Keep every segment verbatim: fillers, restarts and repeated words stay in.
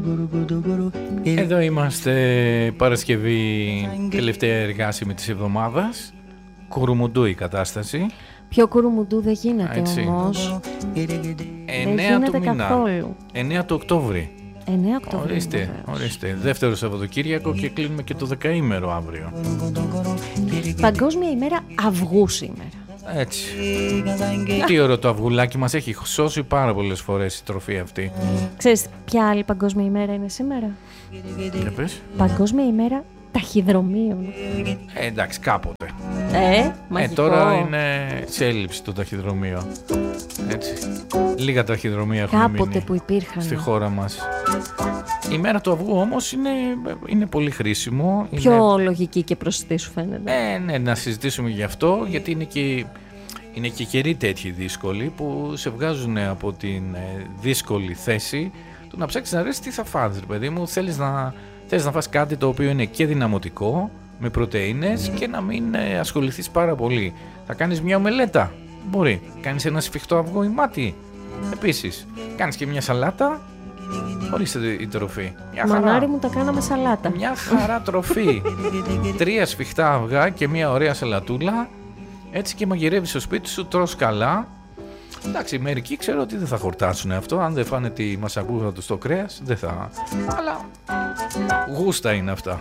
Εδώ είμαστε, Παρασκευή, τελευταία εργάσιμη της εβδομάδας. Κουρουμουντού η κατάσταση. Πιο κουρουμουντού δεν γίνεται όμως. εννέα του μήνα. εννέα του Οκτώβρη. εννέα Οκτώβρη. Ορίστε, ορίστε. Δεύτερο Σαββατοκύριακο και κλείνουμε και το δεκαήμερο αύριο. Παγκόσμια ημέρα αυγού σήμερα. Έτσι. Τι ωραίο το αυγουλάκι μας, έχει σώσει πάρα πολλές φορές η τροφή αυτή. Ξέρεις ποια άλλη παγκόσμια ημέρα είναι σήμερα? Για πες. Παγκόσμια ημέρα ταχυδρομείων. Ε, εντάξει, κάποτε. Ε, μαγικό. Ε, τώρα είναι σε έλλειψη το ταχυδρομείο. Έτσι. Λίγα ταχυδρομεία έχουν κάποτε μείνει που υπήρχαν στη χώρα μας. Η μέρα του αυγού όμως είναι, είναι πολύ χρήσιμο. Πιο είναι... λογική και προσιτή σου φαίνεται. Ε, ναι, να συζητήσουμε γι' αυτό, γιατί είναι και, είναι και καιροί τέτοιοι δύσκολοι που σε βγάζουν από την δύσκολη θέση του να ψάξεις να ρίξεις τι θα φας, ρε παιδί μου. Θέλεις να, θέλεις να φας κάτι το οποίο είναι και δυναμωτικό, με πρωτεΐνες και να μην ε, ασχοληθείς πάρα πολύ. Θα κάνεις μια ομελέτα, μπορεί. Κάνεις ένα σφιχτό αυγό ή μάτι, επίσης. Κάνεις και μια σαλάτα, ορίστε η τροφή. Μια Μανάρι χαρά. μου τα κάναμε σαλάτα. Μια χαρά τροφή. Τρία σφιχτά αυγά και μια ωραία σαλατούλα. Έτσι και μαγειρεύεις στο σπίτι σου, τρως καλά. Εντάξει, μερικοί ξέρω ότι δεν θα χορτάσουν αυτό. Αν δεν φάνε τη μασακούδα του στο κρέας, δεν θα. Αλλά γούστα είναι αυτά.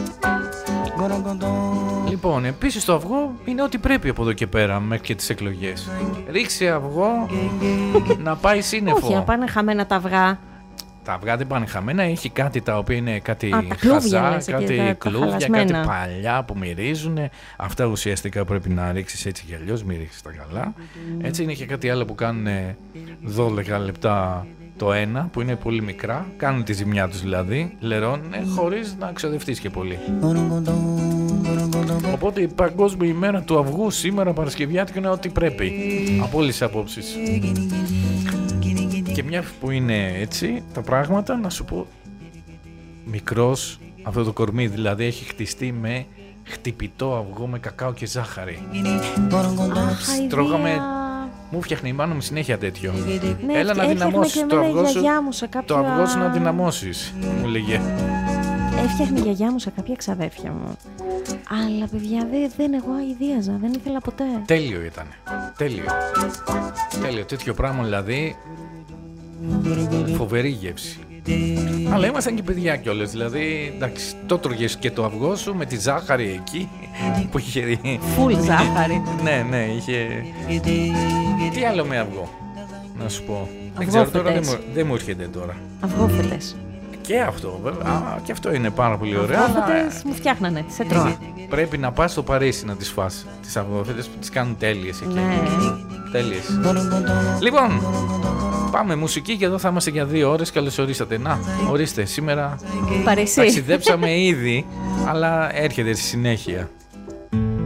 Λοιπόν, επίσης το αυγό είναι ό,τι πρέπει από εδώ και πέρα μέχρι και τις εκλογές. Ρίξε αυγό να πάει σύννεφο. Όχι, να πάνε χαμένα τα αυγά. Τα αυγά δεν πάνε χαμένα, έχει κάτι τα οποία είναι κάτι Α, κλούβια, χαζά, λες, κάτι τα, κλούβια, τα κάτι παλιά που μυρίζουν. Αυτά ουσιαστικά πρέπει να ρίξεις έτσι κι αλλιώς, μη ρίξεις τα καλά. Mm. Έτσι είναι και κάτι άλλο που κάνουν δώδεκα λεπτά το ένα, που είναι πολύ μικρά, κάνουν τη ζημιά τους δηλαδή, λερώνουν χωρίς να ξοδευτείς και πολύ. Οπότε η παγκόσμια ημέρα του αυγού σήμερα Παρασκευιάτικο είναι ό,τι πρέπει, από όλες τις απόψεις. Και μια που είναι έτσι τα πράγματα, να σου πω, μικρός αυτό το κορμί δηλαδή έχει χτιστεί με χτυπητό αυγό με κακάο και ζάχαρη. Αχ, τρώγαμε, μου φτιάχνει η μάνα μου συνέχεια τέτοιο. Ναι, έλα να δυναμώσεις το αυγό σου, κάποια... το αυγό σου να δυναμώσεις, μου λέγε. Έφτιαχνε η γιαγιά μου σε κάποια ξαδέρφια μου. Αλλά παιδιά δεν, δεν εγώ αηδίαζα, δεν ήθελα ποτέ. Τέλειο ήταν, τέλειο. Τέλειο, τέτοιο πράγμα δηλαδή. Φοβερή γεύση. Αλλά ήμασταν και παιδιά κιόλας. Δηλαδή, εντάξει, το τρώγες και το αυγό σου με τη ζάχαρη εκεί που είχε. Φουλ ζάχαρη. Ναι, ναι, είχε. Τι άλλο με αυγό, να σου πω. Δεν ξέρω τώρα, δεν μου, δεν μου έρχεται τώρα. Αυγόφετες. Και αυτό, βέβαια. Α, και αυτό είναι πάρα πολύ ωραίο. Αυγόφετες μου φτιάχνανε, σε τρώα. Πρέπει να πας στο Παρίσι να τις φας. Τις αυγόφετες που τις κάνουν τέλειες εκεί. Ναι. Τέλειες. Λοιπόν, πάμε μουσική και εδώ θα είμαστε για δύο ώρες. Καλώς ορίσατε. Να, ορίστε, σήμερα Παρίσι. ταξιδέψαμε ήδη, αλλά έρχεται στη συνέχεια.